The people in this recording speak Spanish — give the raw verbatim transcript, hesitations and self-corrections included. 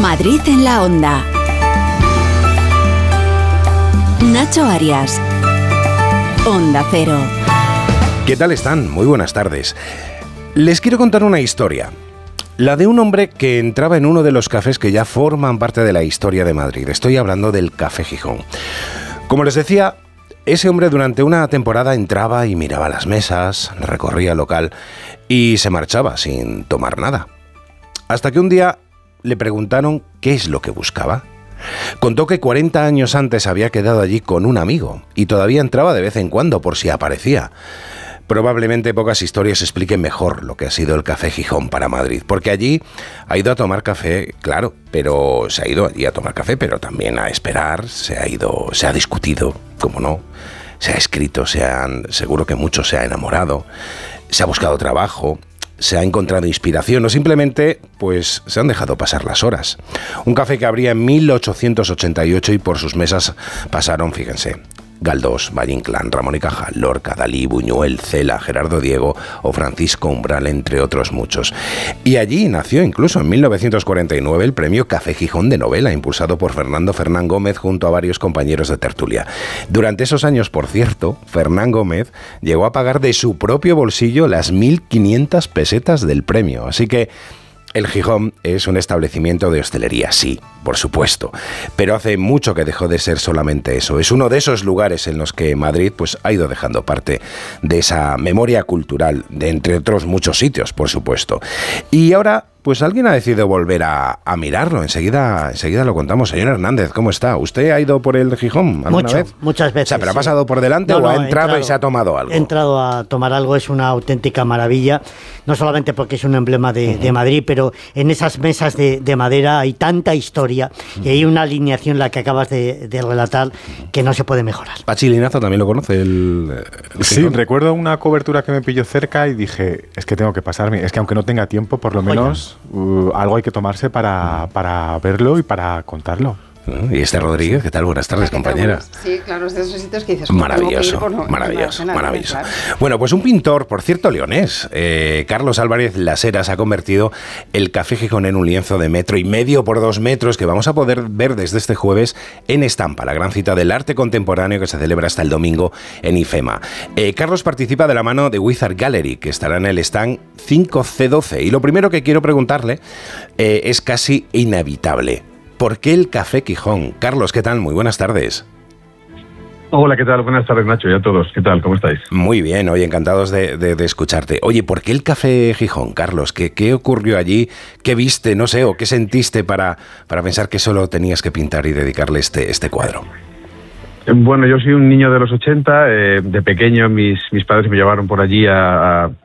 Madrid en la Onda. Nacho Arias. Onda Cero. ¿Qué tal están? Muy buenas tardes. Les quiero contar una historia. La de un hombre que entraba en uno de los cafés que ya forman parte de la historia de Madrid. Estoy hablando del Café Gijón. Como les decía, ese hombre durante una temporada entraba y miraba las mesas, recorría el local y se marchaba sin tomar nada. Hasta que un día le preguntaron qué es lo que buscaba. Contó que cuarenta años antes había quedado allí con un amigo y todavía entraba de vez en cuando por si aparecía. Probablemente pocas historias expliquen mejor lo que ha sido el Café Gijón para Madrid, porque allí ha ido a tomar café, claro, pero se ha ido allí a tomar café, pero también a esperar, se ha ido, se ha discutido, cómo no, se ha escrito, se han, seguro que mucho se ha enamorado, se ha buscado trabajo, se ha encontrado inspiración o simplemente pues se han dejado pasar las horas. Un café que abría en mil ochocientos ochenta y ocho y por sus mesas pasaron, fíjense, Galdós, Valle Inclán, Ramón y Cajal, Lorca, Dalí, Buñuel, Cela, Gerardo Diego o Francisco Umbral, entre otros muchos. Y allí nació incluso en mil novecientos cuarenta y nueve el premio Café Gijón de novela, impulsado por Fernando Fernán Gómez junto a varios compañeros de tertulia. Durante esos años, por cierto, Fernán Gómez llegó a pagar de su propio bolsillo las mil quinientas pesetas del premio. Así que el Gijón es un establecimiento de hostelería, sí, por supuesto, pero hace mucho que dejó de ser solamente eso. Es uno de esos lugares en los que Madrid pues, ha ido dejando parte de esa memoria cultural, de entre otros muchos sitios, por supuesto. Y ahora, pues alguien ha decidido volver a, a mirarlo. Enseguida, enseguida lo contamos. Señor Hernández, ¿cómo está? ¿Usted ha ido por el Gijón alguna Mucho, vez? Muchas veces. O sea, ¿pero sí. ha pasado por delante no, o no, ha entrado, entrado y se ha tomado algo? He entrado a tomar algo, es una auténtica maravilla. No solamente porque es un emblema de, uh-huh. de Madrid, pero en esas mesas de, de madera hay tanta historia uh-huh. y hay una alineación, la que acabas de, de relatar, que no se puede mejorar. Pachi Linazo también lo conoce. El, el sí, recuerdo una cobertura que me pilló cerca y dije, es que tengo que pasarme. Es que aunque no tenga tiempo, por lo menos uh, algo hay que tomarse para, para verlo y para contarlo. Y este Rodríguez, ¿qué tal? Buenas tardes, compañera. Sí, claro, es de esos sitios que dices... Maravilloso, por no, maravilloso, no, maravilloso. Claro. Bueno, pues un pintor, por cierto, leonés, eh, Carlos Álvarez Las Heras, ha convertido el Café Gijón en un lienzo de metro y medio por dos metros que vamos a poder ver desde este jueves en Estampa, la gran cita del arte contemporáneo que se celebra hasta el domingo en IFEMA. Eh, Carlos participa de la mano de Wizard Gallery, que estará en el stand cinco C doce. Y lo primero que quiero preguntarle eh, es casi inevitable. ¿Por qué el Café Gijón? Carlos, ¿qué tal? Muy buenas tardes. Hola, ¿qué tal? Buenas tardes, Nacho, y a todos. ¿Qué tal? ¿Cómo estáis? Muy bien, oye, encantados de, de, de escucharte. Oye, ¿por qué el Café Gijón, Carlos? ¿Qué, qué ocurrió allí? ¿Qué viste, no sé, o qué sentiste para, para pensar que solo tenías que pintar y dedicarle este, este cuadro? Bueno, yo soy un niño de los ochenta. Eh, de pequeño mis, mis padres me llevaron por allí a, a